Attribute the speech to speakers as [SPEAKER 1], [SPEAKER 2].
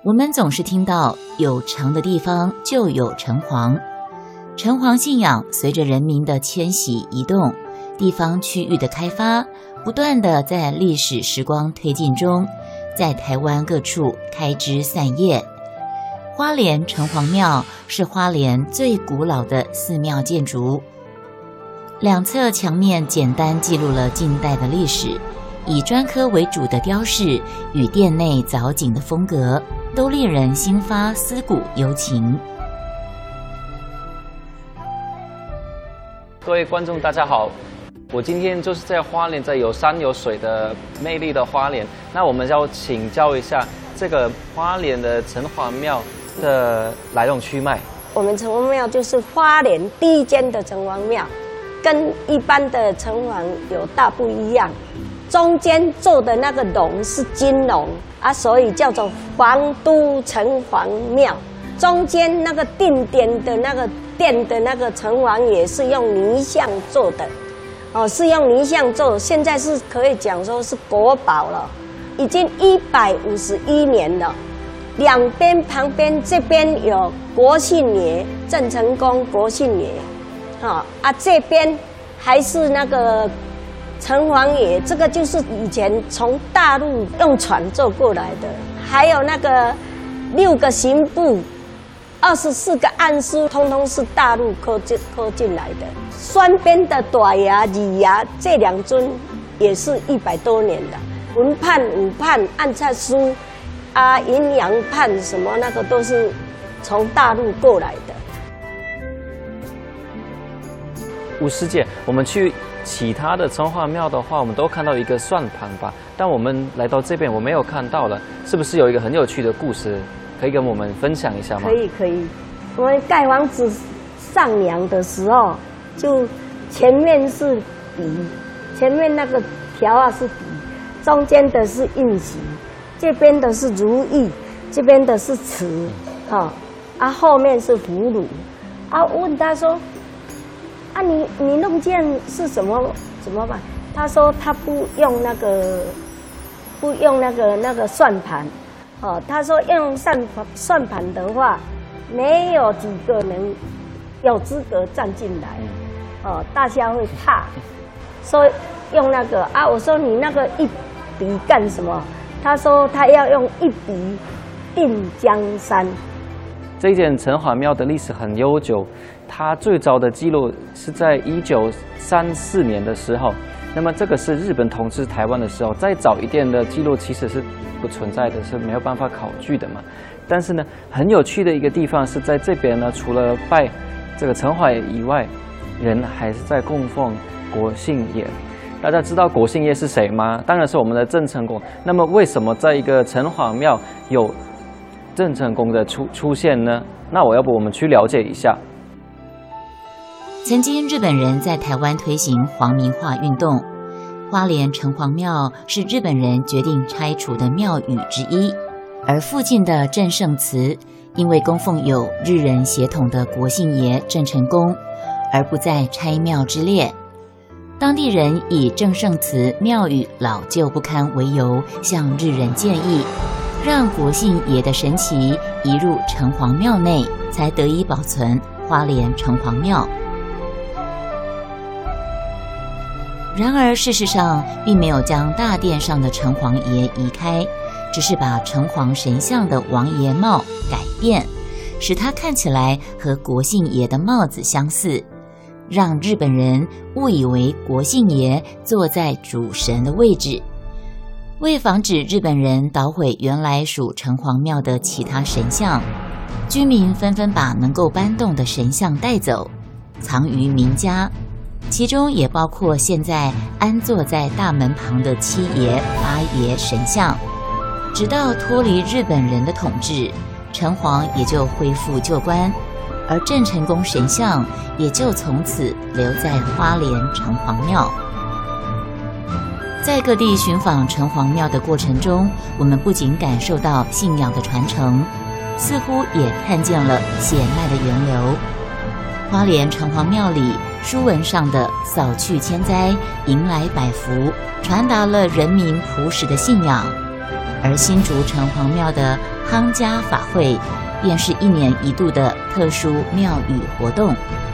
[SPEAKER 1] 我们总是听到有城的地方就有城隍，城隍信仰随着人民的迁徙移动，地方区域的开发，不断的在历史时光推进中，在台湾各处开枝散叶。花莲城隍庙是花莲最古老的寺庙建筑，两侧墙面简单记录了近代的历史，以砖刻为主的雕饰与殿内藻井的风格，都令人心发思古幽情。
[SPEAKER 2] 各位观众大家好，我今天就是在花莲，在有山有水的魅力的花莲，那我们要请教一下这个花莲的城隍庙的来龙去脉。
[SPEAKER 3] 我们城隍庙就是花莲第一间的城隍庙，跟一般的城隍有大不一样。中间做的那个龙是金龙啊，所以叫做皇都城隍庙。中间那个定点的那个殿的那个城隍也是用泥像做的，哦，是用泥像做，现在是可以讲说是国宝了，已经151年了。两边旁边这边有国姓爷郑成功国姓爷，这边还是那个城隍爷，这个就是以前从大陆用船坐过来的，还有那个6个刑部，24个案书，通通是大陆刻进来的。双边的大衙、二衙这2尊也是100多年的。文判、武判、按察书啊、阴阳判什么那个都是从大陆过来的。
[SPEAKER 2] 吴师姐，我们去其他的城隍庙的话，我们都看到一个算盘吧，但我们来到这边我没有看到了，是不是有一个很有趣的故事可以跟我们分享一下吗？
[SPEAKER 3] 可以。我们盖房子上梁的时候，就前面是底，前面那个条啊是底，中间的是印玺，这边的是如意，这边的是瓷，后面是葫芦。问他说，你弄这样是怎么办？他说他不用那个算盘。他说用算盘的话，没有几个人有资格站进来，大家会怕，说用那个我说你那个一笔干什么？他说他要用一笔定江山。
[SPEAKER 2] 这间城隍庙的历史很悠久，它最早的记录是在1934年的时候。那么这个是日本统治台湾的时候，再早一点的记录其实是不存在的，是没有办法考据的嘛。但是呢，很有趣的一个地方是在这边呢，除了拜这个城隍爷以外，人还是在供奉国姓爷。大家知道国姓爷是谁吗？当然是我们的郑成功。那么为什么在一个城隍庙有郑成功的出现呢？那我要不我们去了解一下。
[SPEAKER 1] 曾经日本人在台湾推行皇民化运动，花莲城隍庙是日本人决定拆除的庙宇之一，而附近的郑圣祠因为供奉有日人血统的国姓爷郑成功，而不在拆庙之列。当地人以郑圣祠庙宇老旧不堪为由，向日人建议，让国姓爷的神旗移入城隍庙内，才得以保存花莲城隍庙。然而事实上并没有将大殿上的城隍爷移开，只是把城隍神像的王爷帽改变，使它看起来和国姓爷的帽子相似，让日本人误以为国姓爷坐在主神的位置。为防止日本人捣毁原来属城隍庙的其他神像，居民纷纷把能够搬动的神像带走，藏于民家，其中也包括现在安坐在大门旁的七爷、八爷神像。直到脱离日本人的统治，城隍也就恢复旧观，而郑成功神像也就从此留在花莲城隍庙。在各地寻访城隍庙的过程中，我们不仅感受到信仰的传承，似乎也看见了血脉的源流。花莲城隍庙里书文上的扫去千灾，迎来百福，传达了人民朴实的信仰。 而新竹城隍庙的夯家法会，便是1年1度的特殊庙宇活动。